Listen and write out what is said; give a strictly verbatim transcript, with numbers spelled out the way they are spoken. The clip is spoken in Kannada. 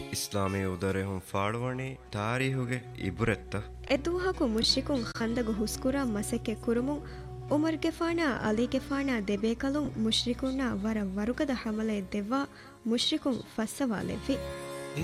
ಇಸ್ಲಾಮಿ ಉದರೆ ಹುಂ ಫಾಳುವಣಿ ತಾರೀಹುಗೆ ಇಬುರೆತ್ತ ಎದುಹಾಕು ಮುಶ್ರಿಕುಂ ಖಂದಗು ಹುಸ್ಕುರಾ ಮಸಕ್ಕೆ ಕುರುಮುಂ ಉಮರ್ ಗೆಫಾನಾ ಅಲಿ ಗೆಫಾನಾ ದೆಬೇಕಲುಂ ಮುಶ್ರಿಕುನ್ನ ವರ ವರುಕದ ಹಮಲೆ ದೆವ್ವಾ ಮುಶ್ರಿಕುಂ ಫಸ್ಸವಾಲೆವ್ವಿ